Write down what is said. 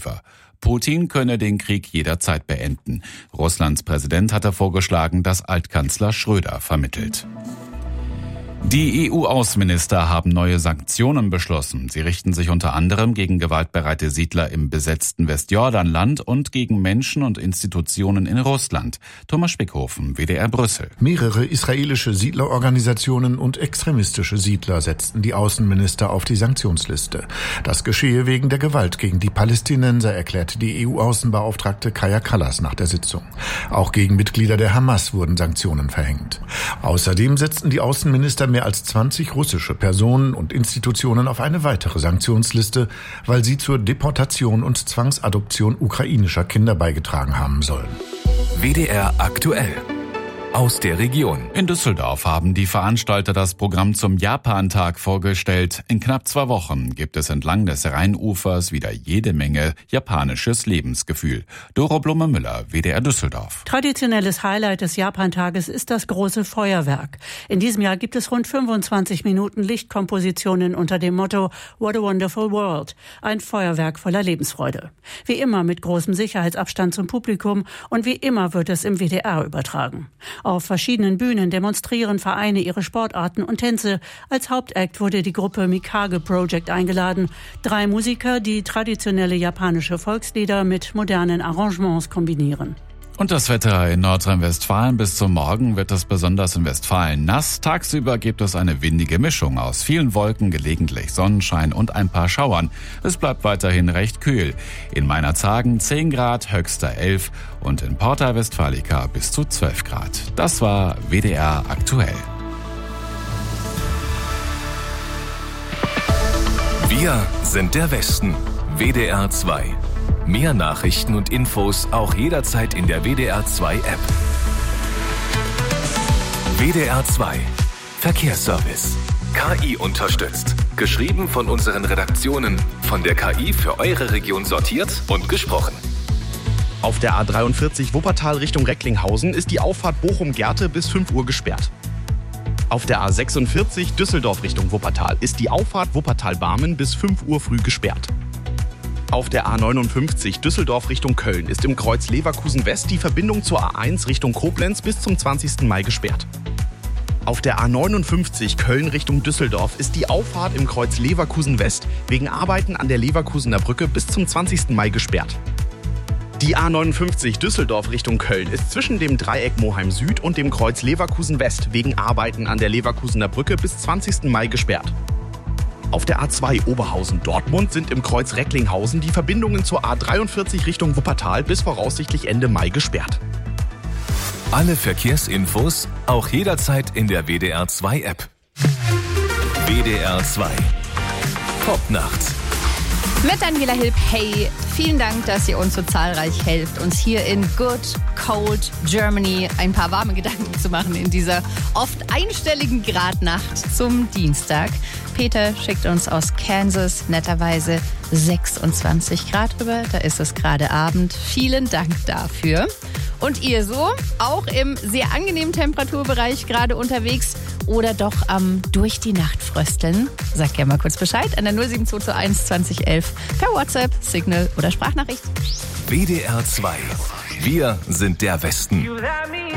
Manöver. Putin könne den Krieg jederzeit beenden. Russlands Präsident hatte vorgeschlagen, dass Altkanzler Schröder vermittelt. Die EU-Außenminister haben neue Sanktionen beschlossen. Sie richten sich unter anderem gegen gewaltbereite Siedler im besetzten Westjordanland und gegen Menschen und Institutionen in Russland. Thomas Spickhofen, WDR Brüssel. Mehrere israelische Siedlerorganisationen und extremistische Siedler setzten die Außenminister auf die Sanktionsliste. Das geschehe wegen der Gewalt gegen die Palästinenser, erklärte die EU-Außenbeauftragte Kaja Kallas nach der Sitzung. Auch gegen Mitglieder der Hamas wurden Sanktionen verhängt. Außerdem setzten die Außenminister mehr als 20 russische Personen und Institutionen auf eine weitere Sanktionsliste, weil sie zur Deportation und Zwangsadoption ukrainischer Kinder beigetragen haben sollen. WDR aktuell. Aus der Region. In Düsseldorf haben die Veranstalter das Programm zum Japantag vorgestellt. In knapp 2 Wochen gibt es entlang des Rheinufers wieder jede Menge japanisches Lebensgefühl. Doro Blume-Müller, WDR Düsseldorf. Traditionelles Highlight des Japantages ist das große Feuerwerk. In diesem Jahr gibt es rund 25 Minuten Lichtkompositionen unter dem Motto What a Wonderful World. Ein Feuerwerk voller Lebensfreude. Wie immer mit großem Sicherheitsabstand zum Publikum und wie immer wird es im WDR übertragen. Auf verschiedenen Bühnen demonstrieren Vereine ihre Sportarten und Tänze. Als Hauptakt wurde die Gruppe Mikage Project eingeladen. 3 Musiker, die traditionelle japanische Volkslieder mit modernen Arrangements kombinieren. Und das Wetter in Nordrhein-Westfalen. Bis zum Morgen wird es besonders in Westfalen nass. Tagsüber gibt es eine windige Mischung aus vielen Wolken, gelegentlich Sonnenschein und ein paar Schauern. Es bleibt weiterhin recht kühl. In Meinerzhagen 10 Grad, höchster 11 und in Porta Westfalica bis zu 12 Grad. Das war WDR aktuell. Wir sind der Westen. WDR 2. Mehr Nachrichten und Infos auch jederzeit in der WDR 2 App. WDR 2 Verkehrsservice. KI unterstützt. Geschrieben von unseren Redaktionen. Von der KI für eure Region sortiert und gesprochen. Auf der A43 Wuppertal Richtung Recklinghausen ist die Auffahrt Bochum-Gerte bis 5 Uhr gesperrt. Auf der A46 Düsseldorf Richtung Wuppertal ist die Auffahrt Wuppertal-Barmen bis 5 Uhr früh gesperrt. Auf der A59 Düsseldorf Richtung Köln ist im Kreuz Leverkusen West die Verbindung zur A1 Richtung Koblenz bis zum 20. Mai gesperrt. Auf der A59 Köln Richtung Düsseldorf ist die Auffahrt im Kreuz Leverkusen West wegen Arbeiten an der Leverkusener Brücke bis zum 20. Mai gesperrt. Die A59 Düsseldorf Richtung Köln ist zwischen dem Dreieck Moheim Süd und dem Kreuz Leverkusen West wegen Arbeiten an der Leverkusener Brücke bis 20. Mai gesperrt. Auf der A2 Oberhausen-Dortmund sind im Kreuz Recklinghausen die Verbindungen zur A43 Richtung Wuppertal bis voraussichtlich Ende Mai gesperrt. Alle Verkehrsinfos auch jederzeit in der WDR 2 App. WDR 2 Popnacht. Mit Daniela Hilb, hey, vielen Dank, dass ihr uns so zahlreich helft, uns hier in Good Cold Germany ein paar warme Gedanken zu machen in dieser oft einstelligen Gradnacht zum Dienstag. Peter schickt uns aus Kansas netterweise 26 Grad rüber, da ist es gerade Abend. Vielen Dank dafür. Und ihr so, auch im sehr angenehmen Temperaturbereich gerade unterwegs oder doch am durch die Nacht frösteln? Sagt gerne mal kurz Bescheid an der 07221 2011 per WhatsApp, Signal oder Sprachnachricht. WDR 2. Wir sind der Westen.